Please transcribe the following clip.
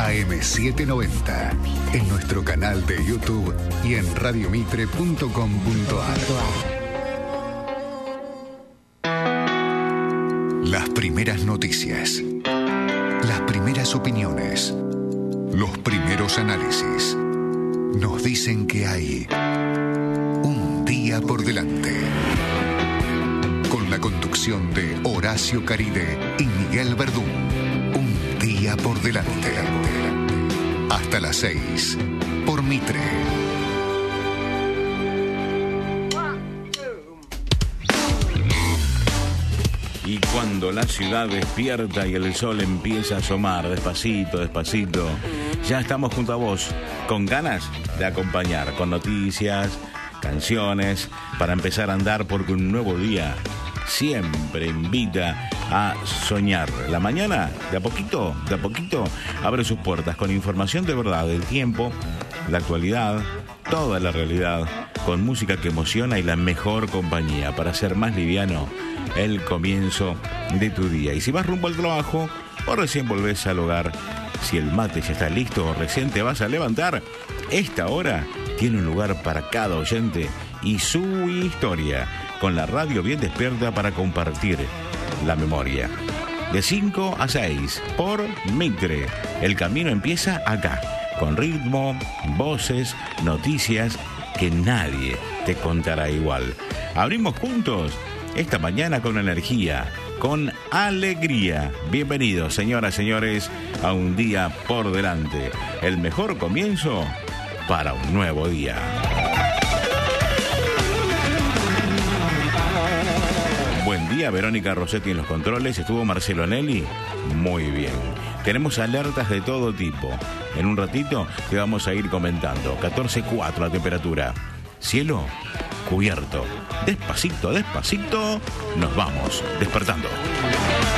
AM790, en nuestro canal de YouTube y en radiomitre.com.ar. Las primeras noticias, las primeras opiniones, los primeros análisis nos dicen que hay un día por delante. Con la conducción de Horacio Caride y Miguel Verdún. Un día por delante. Hasta las 6 por Mitre. Y cuando la ciudad despierta y el sol empieza a asomar despacito, despacito, ya estamos junto a vos, con ganas de acompañar, con noticias, canciones, para empezar a andar, porque un nuevo día siempre invita a soñar. La mañana, de a poquito, abre sus puertas con información de verdad del tiempo, la actualidad, toda la realidad, con música que emociona y la mejor compañía para hacer más liviano el comienzo de tu día. Y si vas rumbo al trabajo o recién volvés al hogar, si el mate ya está listo o recién te vas a levantar, esta hora tiene un lugar para cada oyente y su historia, con la radio bien despierta para compartir la memoria. De 5 a 6 por Mitre. El camino empieza acá, con ritmo, voces, noticias que nadie te contará igual. Abrimos juntos esta mañana con energía, con alegría. Bienvenidos, señoras, señores, a un día por delante. El mejor comienzo para un nuevo día. Buen día, Verónica Rossetti en los controles. ¿Estuvo Marcelo Nelly? Muy bien. Tenemos alertas de todo tipo. En un ratito te vamos a ir comentando. 14.4 la temperatura. Cielo cubierto. Despacito, despacito, nos vamos despertando.